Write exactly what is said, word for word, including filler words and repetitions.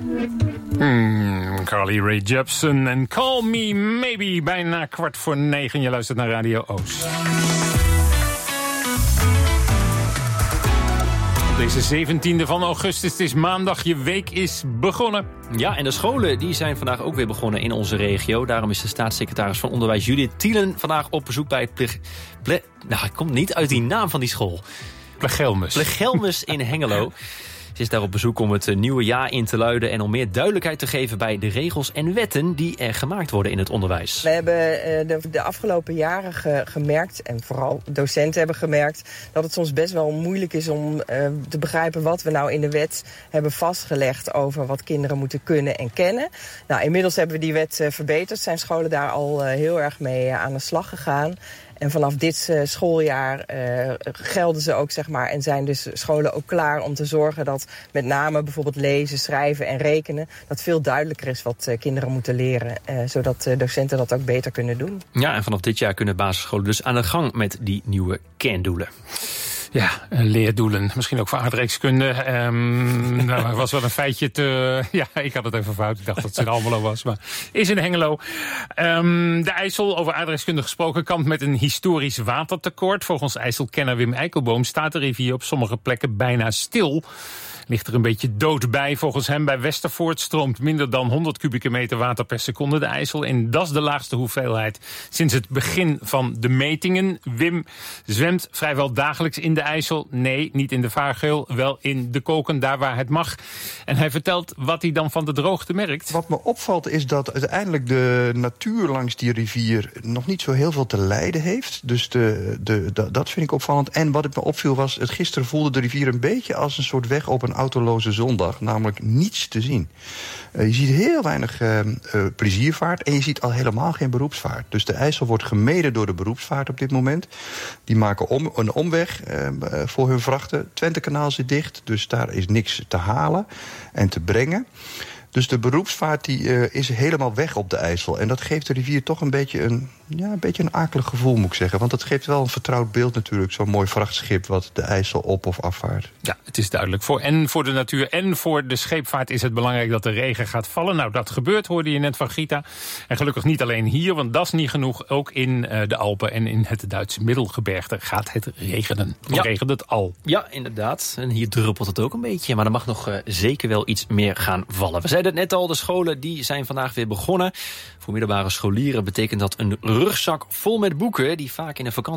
Hmm, Carly Rae Jepsen en Call Me Maybe. Bijna kwart voor negen. Je luistert naar Radio Oost. Deze zeventiende van augustus, het is maandag, je week is begonnen. Ja, en de scholen die zijn vandaag ook weer begonnen in onze regio. Daarom is de staatssecretaris van Onderwijs Judith Thielen vandaag op bezoek bij het Pleg... Ple... Nou, het komt niet uit die naam van die school. Plegelmus. Plegelmus in Hengelo. Ze is daar op bezoek om het nieuwe jaar in te luiden en om meer duidelijkheid te geven bij de regels en wetten die er gemaakt worden in het onderwijs. We hebben de, de afgelopen jaren ge, gemerkt, en vooral docenten hebben gemerkt, dat het soms best wel moeilijk is om uh, te begrijpen wat we nou in de wet hebben vastgelegd over wat kinderen moeten kunnen en kennen. Nou, inmiddels hebben we die wet uh, verbeterd, zijn scholen daar al uh, heel erg mee uh, aan de slag gegaan. En vanaf dit uh, schooljaar uh, gelden ze ook, zeg maar, en zijn dus scholen ook klaar om te zorgen dat met name bijvoorbeeld lezen, schrijven en rekenen, dat veel duidelijker is wat uh, kinderen moeten leren, uh, zodat uh, docenten dat ook beter kunnen doen. Ja, en vanaf dit jaar kunnen basisscholen dus aan de gang met die nieuwe kerndoelen. Ja, leerdoelen. Misschien ook voor aardrijkskunde. Um, nou, was wel een feitje te... Ja, ik had het even fout. Ik dacht dat het in Almelo was, maar is in Hengelo. Um, de IJssel, over aardrijkskunde gesproken, kampt met een historisch watertekort. Volgens IJsselkenner Wim Eikelboom staat de rivier op sommige plekken bijna stil. Ligt er een beetje dood bij. Volgens hem bij Westervoort stroomt minder dan honderd kubieke meter water per seconde de IJssel. En dat is de laagste hoeveelheid sinds het begin van de metingen. Wim zwemt vrijwel dagelijks in de IJssel. Nee, niet in de vaargeul, wel in de koken, daar waar het mag. En hij vertelt wat hij dan van de droogte merkt. Wat me opvalt is dat uiteindelijk de natuur langs die rivier nog niet zo heel veel te lijden heeft. Dus de, de, de, dat vind ik opvallend. En wat het me opviel was, het gisteren voelde de rivier een beetje als een soort weg op een autoloze zondag, namelijk niets te zien. Uh, je ziet heel weinig uh, uh, pleziervaart en je ziet al helemaal geen beroepsvaart. Dus de IJssel wordt gemeden door de beroepsvaart op dit moment. Die maken om, een omweg uh, voor hun vrachten. Twentekanaal zit dicht, dus daar is niks te halen en te brengen. Dus de beroepsvaart die, uh, is helemaal weg op de IJssel. En dat geeft de rivier toch een beetje een, ja, een beetje een akelig gevoel, moet ik zeggen. Want dat geeft wel een vertrouwd beeld natuurlijk. Zo'n mooi vrachtschip wat de IJssel op of afvaart. Ja, het is duidelijk. Voor, en voor de natuur en voor de scheepvaart is het belangrijk dat de regen gaat vallen. Nou, dat gebeurt, hoorde je net van Gita. En gelukkig niet alleen hier, want dat is niet genoeg. Ook in uh, de Alpen en in het Duitse Middelgebergte gaat het regenen. Of ja. regent het al? Ja, inderdaad. En hier druppelt het ook een beetje. Maar er mag nog uh, zeker wel iets meer gaan vallen. We zeiden het net al, de scholen die zijn vandaag weer begonnen. Voor middelbare scholieren betekent dat een rugzak vol met boeken die vaak in een vakantie